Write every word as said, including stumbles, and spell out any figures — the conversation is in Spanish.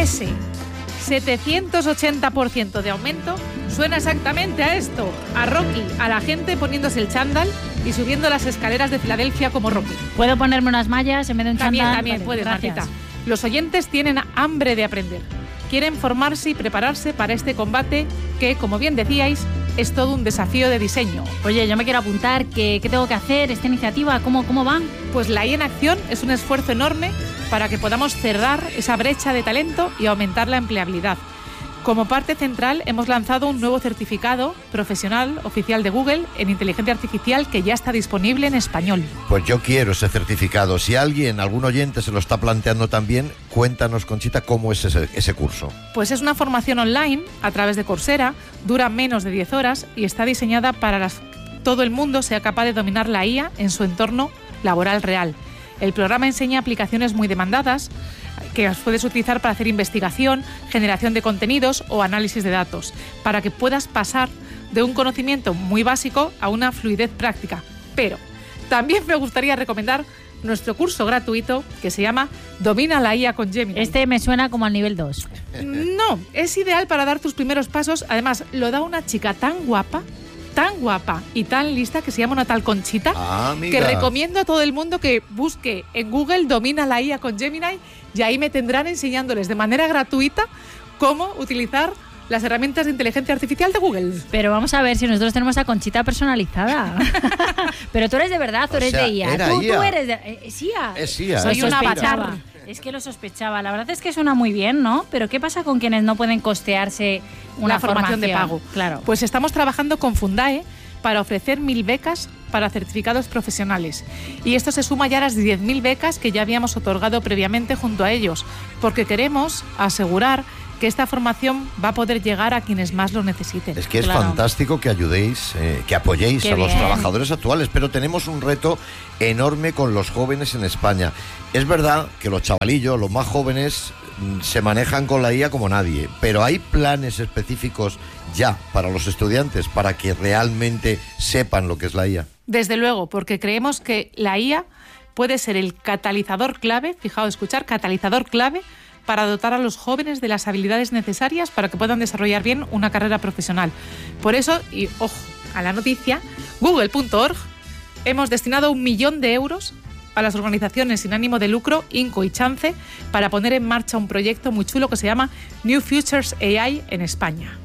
ese setecientos ochenta por ciento de aumento suena exactamente a esto, a Rocky, a la gente poniéndose el chándal y subiendo las escaleras de Filadelfia como Rocky. ¿Puedo ponerme unas mallas en vez de un También, chándal? también Vale, puedes, gracias. Martita. Los oyentes tienen hambre de aprender. Quieren formarse y prepararse para este combate que, como bien decíais, es todo un desafío de diseño. Oye, yo me quiero apuntar. ¿Qué, qué tengo que hacer? ¿Esta iniciativa? ¿Cómo, cómo va? Pues la I A en acción es un esfuerzo enorme para que podamos cerrar esa brecha de talento y aumentar la empleabilidad. Como parte central hemos lanzado un nuevo certificado profesional oficial de Google en inteligencia artificial que ya está disponible en español. Pues yo quiero ese certificado. Si alguien, algún oyente se lo está planteando también, cuéntanos, Conchita, cómo es ese, ese curso. Pues es una formación online a través de Coursera, dura menos de diez horas y está diseñada para que todo el mundo sea capaz de dominar la I A en su entorno laboral real. El programa enseña aplicaciones muy demandadas que las puedes utilizar para hacer investigación, generación de contenidos o análisis de datos, para que puedas pasar de un conocimiento muy básico a una fluidez práctica. Pero también me gustaría recomendar nuestro curso gratuito que se llama Domina la I A con Gemini. Este me suena como al nivel dos. No, es ideal para dar tus primeros pasos. Además, lo da una chica tan guapa, tan guapa y tan lista que se llama una tal Conchita, Ah, que recomiendo a todo el mundo que busque en Google Domina la I A con Gemini y ahí me tendrán enseñándoles de manera gratuita cómo utilizar las herramientas de inteligencia artificial de Google. Pero vamos a ver si nosotros tenemos a Conchita personalizada. Pero tú eres de verdad, tú O eres sea, de I A. era Tú, I A. tú eres de... Eh, es I A. Es I A, Soy es un mentira. avatar. Es que lo sospechaba. La verdad es que suena muy bien, ¿no? Pero ¿qué pasa con quienes no pueden costearse una Una formación de pago? Claro. Pues estamos trabajando con Fundae para ofrecer mil becas para certificados profesionales. Y esto se suma ya a las diez mil becas que ya habíamos otorgado previamente junto a ellos, porque queremos asegurar que esta formación va a poder llegar a quienes más lo necesiten. Es que es Claro. fantástico que ayudéis, eh, que apoyéis Qué a los bien. trabajadores actuales, pero tenemos un reto enorme con los jóvenes en España. Es verdad que los chavalillos, los más jóvenes, mm, se manejan con la I A como nadie, pero hay planes específicos ya para los estudiantes para que realmente sepan lo que es la I A. Desde luego, porque creemos que la I A puede ser el catalizador clave, fijaos, escuchar, catalizador clave para dotar a los jóvenes de las habilidades necesarias para que puedan desarrollar bien una carrera profesional. Por eso, y ojo a la noticia, google punto org hemos destinado un millón de euros a las organizaciones sin ánimo de lucro, Inco y Chance, para poner en marcha un proyecto muy chulo que se llama New Futures A I en España.